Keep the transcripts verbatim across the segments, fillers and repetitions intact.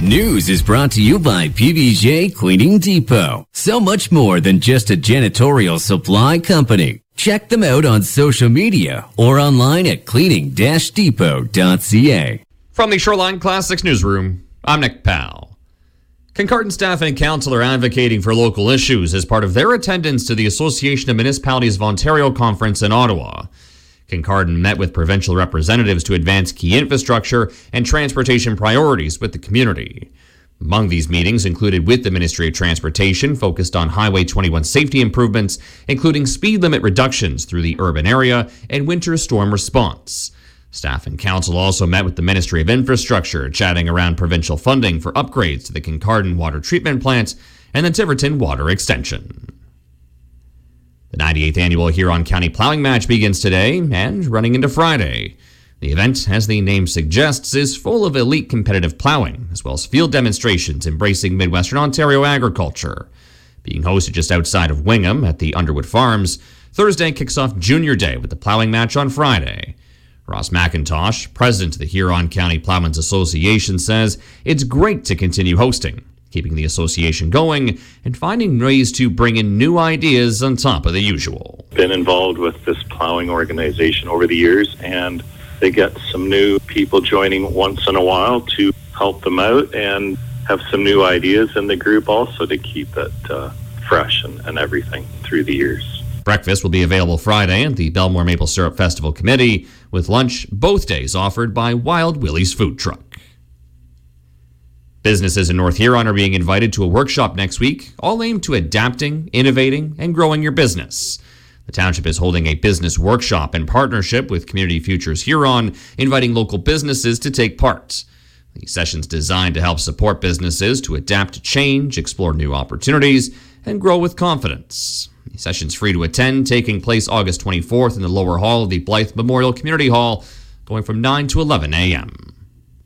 News is brought to you by P B J Cleaning Depot. So much more than just a janitorial supply company. Check them out on social media or online at cleaning dash depot dot c a. From the Shoreline Classics newsroom, I'm Nick Powell. Kincardine staff and council are advocating for local issues as part of their attendance to the Association of Municipalities of Ontario conference in Ottawa. Kincardine met with provincial representatives to advance key infrastructure and transportation priorities with the community. Among these meetings included with the Ministry of Transportation, focused on Highway twenty-one safety improvements, including speed limit reductions through the urban area and winter storm response. Staff and council also met with the Ministry of Infrastructure, chatting around provincial funding for upgrades to the Kincardine water treatment plant and the Tiverton water extension. The ninety-eighth annual Huron County Plowing Match begins today and running into Friday. The event, as the name suggests, is full of elite competitive plowing, as well as field demonstrations embracing Midwestern Ontario agriculture. Being hosted just outside of Wingham at the Underwood Farms, Thursday kicks off Junior Day with the plowing match on Friday. Ross McIntosh, president of the Huron County Plowmen's Association, says it's great to continue hosting, keeping the association going and finding ways to bring in new ideas on top of the usual. Been involved with this plowing organization over the years, and they get some new people joining once in a while to help them out and have some new ideas in the group also to keep it uh, fresh and, and everything through the years. Breakfast will be available Friday at the Belmore Maple Syrup Festival Committee, with lunch both days offered by Wild Willie's Food Truck. Businesses in North Huron are being invited to a workshop next week, all aimed to adapting, innovating, and growing your business. The township is holding a business workshop in partnership with Community Futures Huron, inviting local businesses to take part. The session's designed to help support businesses to adapt to change, explore new opportunities, and grow with confidence. The session's free to attend, taking place August twenty-fourth in the lower hall of the Blythe Memorial Community Hall, going from nine to eleven a.m.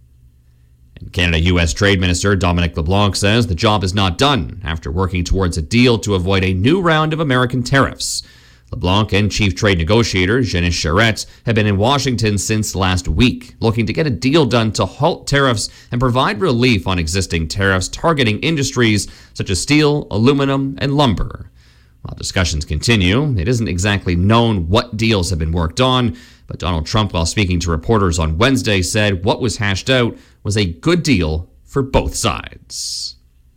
And Canada U S Trade Minister Dominic LeBlanc says the job is not done after working towards a deal to avoid a new round of American tariffs. LeBlanc and Chief Trade Negotiator Janice Charette have been in Washington since last week, looking to get a deal done to halt tariffs and provide relief on existing tariffs targeting industries such as steel, aluminum, and lumber. While discussions continue, it isn't exactly known what deals have been worked on, but Donald Trump, while speaking to reporters on Wednesday, said what was hashed out was a good deal for both sides.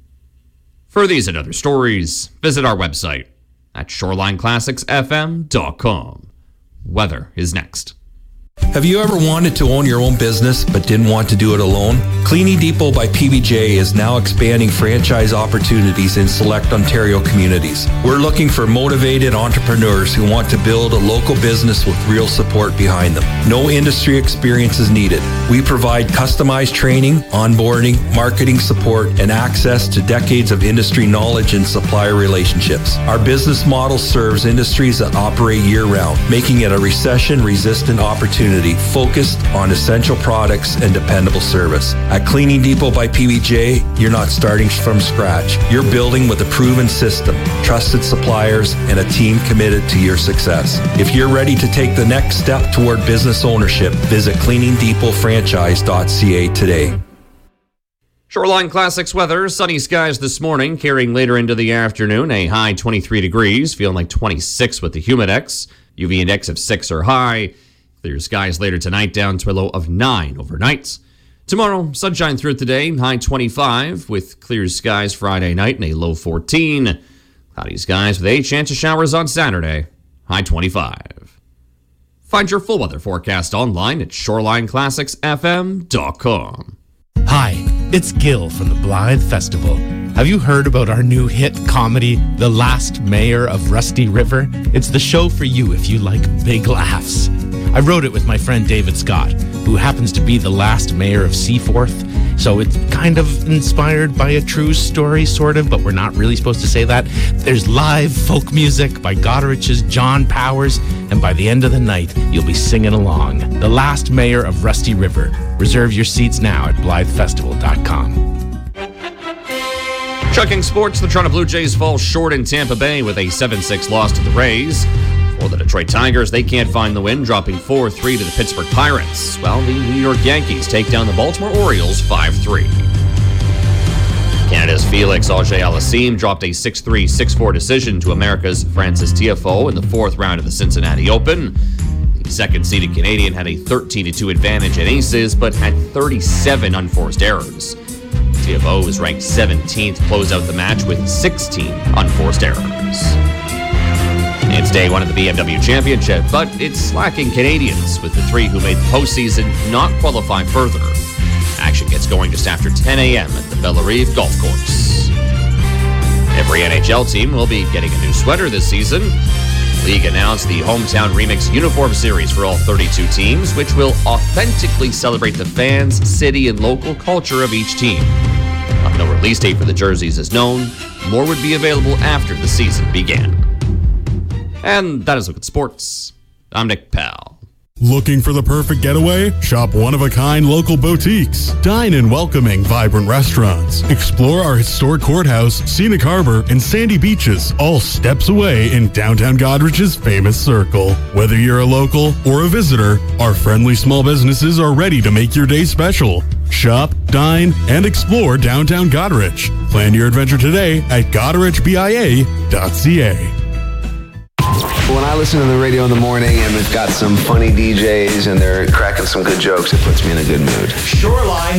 For these and other stories, visit our website at shoreline classics f m dot com. Weather is next. Have you ever wanted to own your own business but didn't want to do it alone? Cleaning Depot by P B J is now expanding franchise opportunities in select Ontario communities. We're looking for motivated entrepreneurs who want to build a local business with real support behind them. No industry experience is needed. We provide customized training, onboarding, marketing support, and access to decades of industry knowledge and supplier relationships. Our business model serves industries that operate year-round, making it a recession-resistant opportunity focused on essential products and dependable service. At Cleaning Depot by P B J, you're not starting from scratch. You're building with a proven system, trusted suppliers, and a team committed to your success. If you're ready to take the next step toward business ownership, visit cleaning depot franchise dot c a today. Shoreline Classics weather, sunny skies this morning, carrying later into the afternoon, a high twenty-three degrees, feeling like twenty-six with the humidex, U V index of six or high. Clear skies later tonight, down to a low of nine overnight. Tomorrow, sunshine throughout the day, high twenty-five, with clear skies Friday night and a low fourteen. Cloudy skies with a chance of showers on Saturday, high twenty-five. Find your full weather forecast online at shoreline classics f m dot com. Hi, it's Gil from the Blythe Festival. Have you heard about our new hit comedy, The Last Mayor of Rusty River? It's the show for you if you like big laughs. I wrote it with my friend David Scott, who happens to be the last mayor of Seaforth. So it's kind of inspired by a true story, sort of, but we're not really supposed to say that. There's live folk music by Goddard's John Powers, and by the end of the night, you'll be singing along. The Last Mayor of Rusty River. Reserve your seats now at blythe festival dot com. Checking sports, the Toronto Blue Jays fall short in Tampa Bay with a seven six loss to the Rays. For the Detroit Tigers, they can't find the win, dropping four three to the Pittsburgh Pirates, while the New York Yankees take down the Baltimore Orioles five three. Canada's Felix Auger-Aliassime dropped a six three, six four decision to America's Francis Tiafoe in the fourth round of the Cincinnati Open. The second-seeded Canadian had a thirteen to two advantage at aces, but had thirty-seven unforced errors. Tiafoe was ranked seventeenth, closed out the match with sixteen unforced errors. It's day one of the B M W Championship, but it's lacking Canadians, with the three who made the postseason not qualify further. Action gets going just after ten a.m. at the Bellerive Golf Course. Every N H L team will be getting a new sweater this season. The league announced the Hometown Remix Uniform Series for all thirty-two teams, which will authentically celebrate the fans, city, and local culture of each team. While no release date for the jerseys is known, more would be available after the season began. And that is Look at Sports. I'm Nick Powell. Looking for the perfect getaway? Shop one-of-a-kind local boutiques. Dine in welcoming, vibrant restaurants. Explore our historic courthouse, scenic harbor, and sandy beaches, all steps away in downtown Goderic's famous circle. Whether you're a local or a visitor, our friendly small businesses are ready to make your day special. Shop, dine, and explore downtown Goderich. Plan your adventure today at goderich b i a dot c a. When I listen to the radio in the morning and they've got some funny D Js and they're cracking some good jokes, it puts me in a good mood. Shoreline